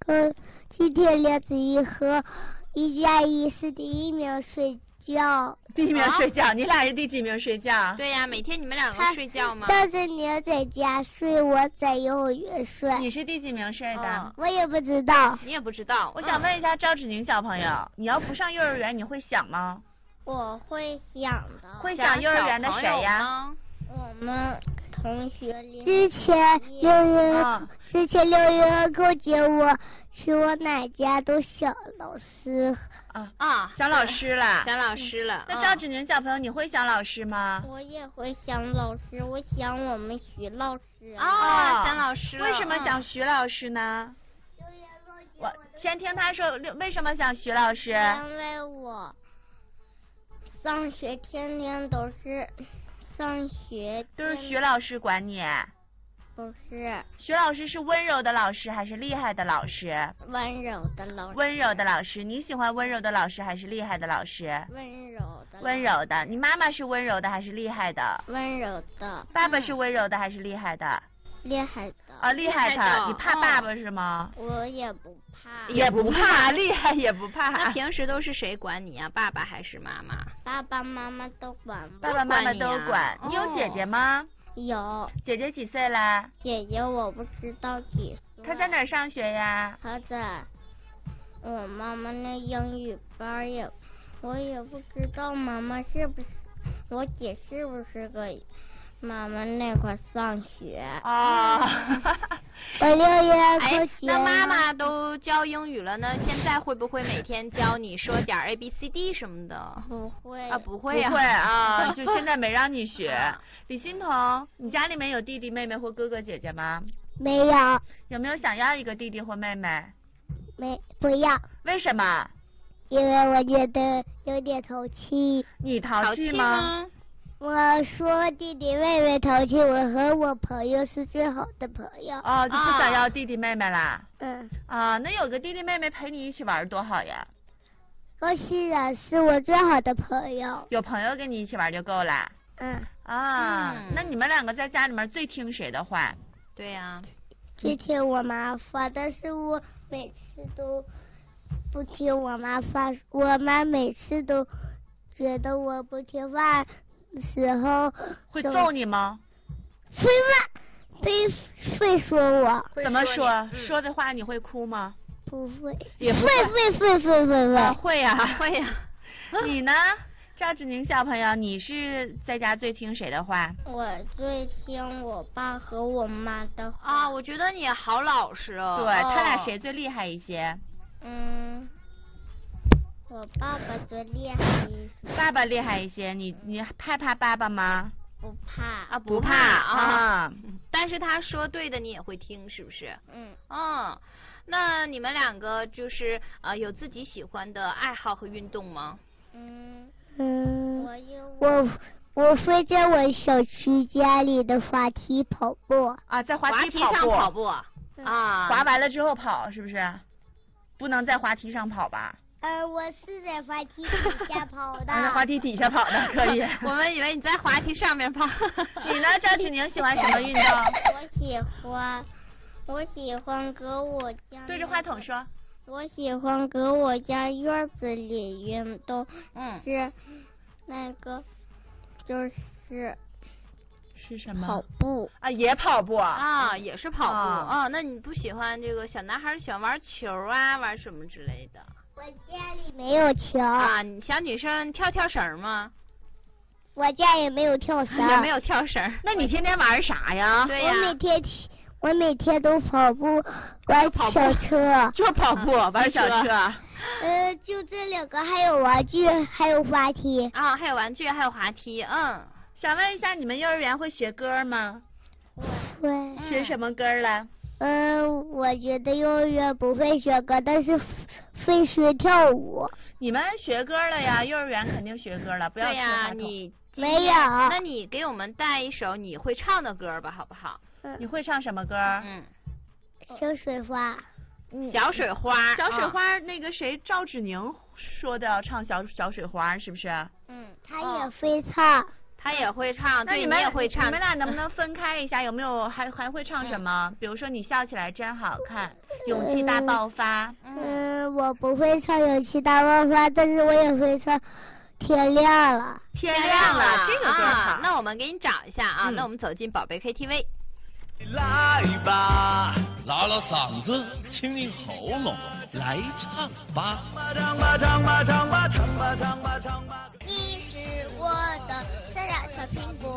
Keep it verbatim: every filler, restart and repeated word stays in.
和今天梁子怡和一加一是第一名睡觉。 第一名睡觉，啊、你俩是第几名睡觉？ 对呀、啊，每天你们两个睡觉吗？ 赵子宁在家睡，我在幼儿园睡。 你是第几名睡的？哦、 我也不知道。 你也不知道。 我想问一下赵芷宁小朋友，嗯、你要不上幼儿园，你会想吗？ 我会想的。 会想幼儿园的谁呀？ 我们同学里。之前六月，哦、之前六月扣接我去我奶家都想老师。 啊啊，想老师了， 想老师了。 那赵芷宁小朋友，你会想老师吗？ 我也会想老师，我想我们徐老师。 啊，想老师了。 为什么想徐老师呢？我先听他说，为什么想徐老师？ 因为我上学天天都是上学， 都是徐老师管你。 不是， 徐老师是温柔的老师还是厉害的老师？ 温柔的老师。 温柔的老师，你喜欢温柔的老师还是厉害的老师？ 温柔的。 温柔的，你妈妈是温柔的还是厉害的？ 温柔的。 爸爸是温柔的还是厉害的？ 厉害的。 啊，厉害的，你怕爸爸是吗？ 我也不怕。 也不怕，厉害也不怕。 那平时都是谁管你啊？爸爸还是妈妈？ 爸爸妈妈都管我。 爸爸妈妈都管。你有姐姐吗？ 有。 姐姐几岁啦？ 姐姐我不知道几岁。 她在哪儿上学呀？ 她在我妈妈那英语班也，我也不知道妈妈是不是，我姐是不是个妈妈那块上学啊？ 我六月扣哎，那妈妈都教英语了呢，现在会不会每天教你说点 A B C D 什么的？ 不会啊，不会啊， 不会啊，就现在没让你学。李欣彤，你家里面有弟弟妹妹或哥哥姐姐吗？ 没有。 有没有想要一个弟弟或妹妹？ 没，不要。 为什么？ 因为我觉得有点淘气。 你淘气吗？ 我说弟弟妹妹淘气，我和我朋友是最好的朋友。 哦，就不想要弟弟妹妹啦？ 嗯。 啊，那有个弟弟妹妹陪你一起玩多好呀。 高欣然是我最好的朋友。 有朋友跟你一起玩就够了。 嗯。 啊、 嗯， 那你们两个在家里面最听谁的话？ 对呀、啊， 最听我妈话，但是我每次都不听我妈话，我妈每次都觉得我不听话的时候会揍你吗？ 会骂，会会说我。 怎么说？ 嗯、 说的话你会哭吗？ 不会。 也不会。会会会会会。 啊、会呀、啊， 会呀、 啊。你呢？赵芷宁小朋友，你是在家最听谁的话？ 我最听我爸和我妈的话。 啊，我觉得你好老实哦。 对， 哦、 他俩谁最厉害一些？ 嗯，我爸爸最厉害一些。 爸爸厉害一些，你你害怕爸爸吗？ 不怕啊， 不怕啊。 啊但是他说对的，你也会听，是不是？ 嗯。 嗯，那你们两个就是呃有自己喜欢的爱好和运动吗？ 嗯。嗯，我有我我会在我小区家里的滑梯跑步啊，在滑梯梯上跑步啊， 滑完了之后跑是不是？不能在滑梯上跑吧？ 呃，我是在滑梯底下跑的。 啊，在滑梯底下跑的可以。 我们以为你在滑梯上面跑。 你呢，赵芷宁喜欢什么运动？ 我喜欢，我喜欢搁我家。 对着话筒说。 我喜欢搁我家院子里运动， 嗯， 是那个就是是什么？ 跑步啊，也跑步啊，也是跑步啊、 哦。那你不喜欢这个小男孩喜欢玩球啊，玩什么之类的？ 我家里没有球啊。小女生跳跳绳吗？ 我家也没有跳绳， 也没有跳绳。 那你天天玩啥呀？ 对呀， 我每天我每天都跑步，玩小车， 就跑步，玩小车。 呃，就这两个，还有玩具，还有滑梯。 啊，还有玩具，还有滑梯，嗯。 想问一下，你们幼儿园会学歌吗？ 会。 学什么歌了？ 嗯，我觉得幼儿园不会学歌，但是会学跳舞。 你们学歌了呀？幼儿园肯定学歌了，不要对呀，你没有。 那你给我们带一首你会唱的歌吧，好不好？ 嗯、你会唱什么歌？ 嗯， 小水花。 嗯、小水花。 小水花，那个谁，赵芷宁说的要唱小小水花，是不是？ 嗯，他也会唱。 哦他也会唱，对，你那你们也会唱。 你们俩能不能分开一下？有没有还还会唱什么？比如说你笑起来真好看，勇气大爆发。 嗯，我不会唱勇气大爆发，但是我也会唱天亮了。 天亮了，这个歌好。 啊，那我们给你找一下啊， 嗯那我们走进宝贝 K T V。 来吧，拉拉嗓子，清清喉咙，来唱吧。唱吧唱吧唱吧唱吧唱吧唱吧。 你是我的小呀小苹果。